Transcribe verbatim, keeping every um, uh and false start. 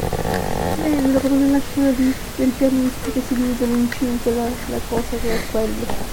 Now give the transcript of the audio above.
Bello come nella scena di, del pianista che si dividono in cinque la, la cosa che è quello.